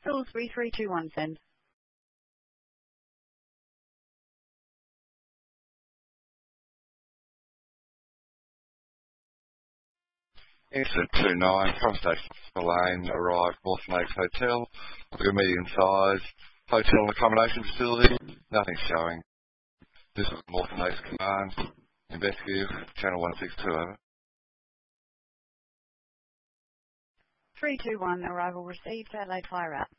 Salisbury 321 send. Incident 29 from Station Lane arrived Northern Lakes Hotel, a medium size hotel and accommodation facility, nothing showing. This is Northern Lakes Command, investigative, channel 162 over. 321 arrival received, Adelaide fire out.